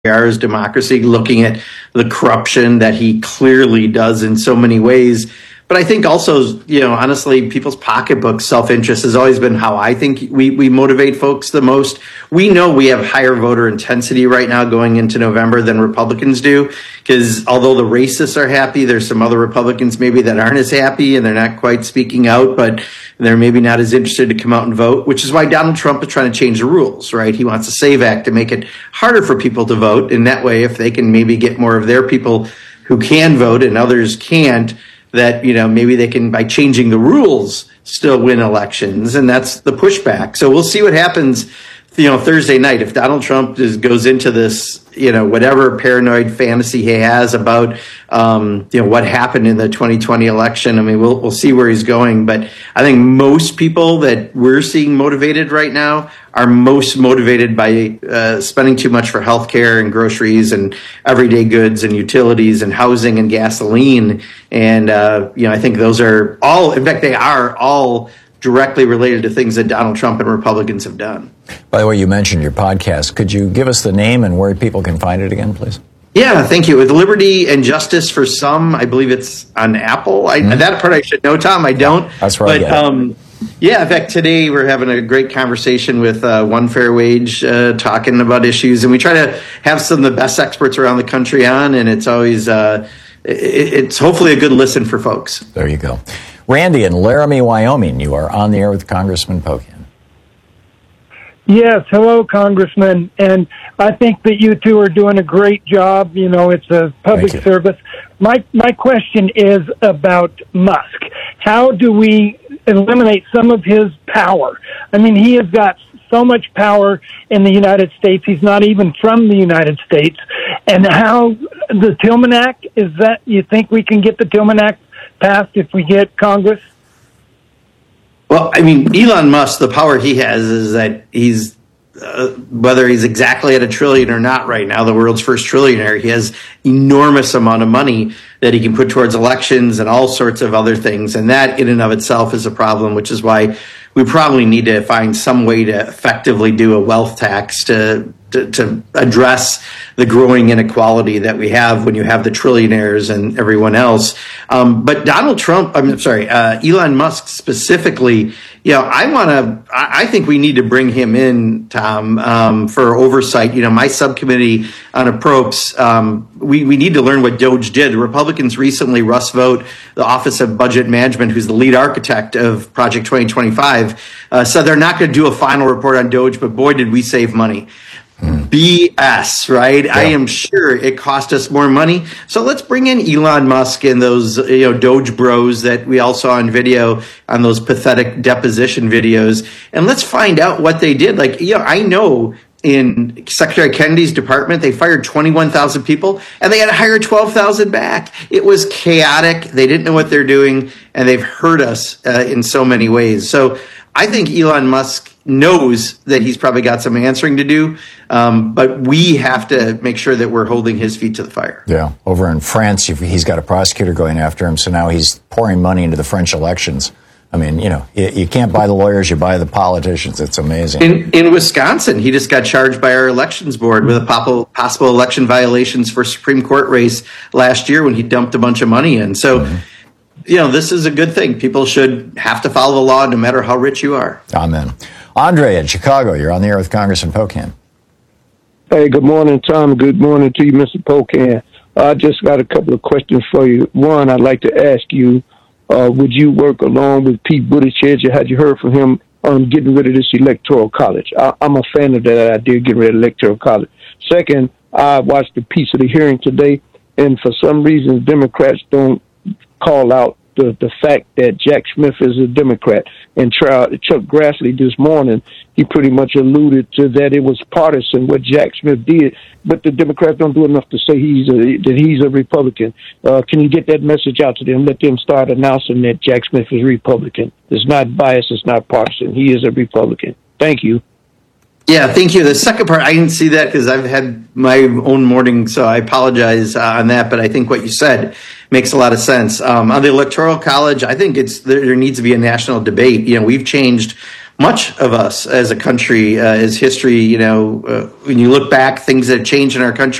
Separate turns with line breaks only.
are as democracy, looking at the corruption that he clearly does in so many ways. But I think also, honestly, people's pocketbook self-interest has always been how I think we motivate folks the most. We know we have higher voter intensity right now going into November than Republicans do, because although the racists are happy, there's some other Republicans maybe that aren't as happy and they're not quite speaking out, but they're maybe not as interested to come out and vote, which is why Donald Trump is trying to change the rules, right? He wants a SAVE Act to make it harder for people to vote. In that way, if they can maybe get more of their people who can vote and others can't, that, maybe they can, by changing the rules, still win elections. And that's the pushback. So we'll see what happens, Thursday night. If Donald Trump goes into this, whatever paranoid fantasy he has about, what happened in the 2020 election. I mean, we'll see where he's going. But I think most people that we're seeing motivated right now are most motivated by spending too much for healthcare and groceries and everyday goods and utilities and housing and gasoline. And, I think those are all, in fact, they are all directly related to things that Donald Trump and Republicans have done.
By the way, you mentioned your podcast. Could you give us the name and where people can find it again, please?
Yeah, thank you. With Liberty and Justice for Some, I believe it's on Apple. That part I should know, Tom. I don't.
That's right.
But, in fact, today we're having a great conversation with One Fair Wage talking about issues. And we try to have some of the best experts around the country on, and it's always it's hopefully a good listen for folks.
There you go. Randy in Laramie, Wyoming, you are on the air with Congressman Pocan.
Yes, hello, Congressman. And I think that you two are doing a great job. It's a public service. My question is about Musk. How do we eliminate some of his power? I mean, he has got so much power in the United States. He's not even from the United States. And how the Tillman Act, is that, you think we can get the Tillman Act passed if we get Congress?
Well, I mean, Elon Musk, the power he has is that he's, whether he's exactly at $1 trillion or not right now, the world's first trillionaire, he has enormous amount of money that he can put towards elections and all sorts of other things. And that in and of itself is a problem, which is why we probably need to find some way to effectively do a wealth tax to address the growing inequality that we have when you have the trillionaires and everyone else. But Elon Musk specifically, I think we need to bring him in, Tom, for oversight. My subcommittee on approps, we need to learn what Doge did. The Republicans recently, Russ Vought, the Office of Budget Management, who's the lead architect of Project 2025, said they're not going to do a final report on Doge, but boy, did we save money. BS, right? Yeah. I am sure it cost us more money. So let's bring in Elon Musk and those, Doge bros that we all saw on video on those pathetic deposition videos. And let's find out what they did. I know in Secretary Kennedy's department, they fired 21,000 people and they had to hire 12,000 back. It was chaotic. They didn't know what they're doing, and they've hurt us in so many ways. So I think Elon Musk knows that he's probably got some answering to do, but we have to make sure that we're holding his feet to the fire.
Yeah. Over in France, he's got a prosecutor going after him, so now he's pouring money into the French elections. I mean, you can't buy the lawyers, you buy the politicians. It's amazing. In Wisconsin, he just got charged by our elections board with possible election violations for a Supreme Court race last year when he dumped a bunch of money in. So, this is a good thing. People should have to follow the law no matter how rich you are. Amen. Andre in Chicago, you're on the air with Congressman Pocan.
Hey, good morning, Tom. Good morning to you, Mr. Pocan. I just got a couple of questions for you. One, I'd like to ask you, would you work along with Pete Buttigieg? Had you heard from him on getting rid of this electoral college? I'm a fan of that idea, getting rid of electoral college. Second, I watched a piece of the hearing today, and for some reason, Democrats don't call out the fact that Jack Smith is a Democrat. And Chuck Grassley this morning, he pretty much alluded to that it was partisan what Jack Smith did, but the Democrats don't do enough to say that he's a Republican. Can you get that message out to them? Let them start announcing that Jack Smith is Republican. It's not biased. It's not partisan. He is a Republican. Thank you.
Yeah, thank you. The second part, I didn't see that because I've had my own morning, so I apologize on that. But I think what you said makes a lot of sense. On the Electoral College, I think there needs to be a national debate. We've changed much of us as a country, as history. When you look back, things that have changed in our country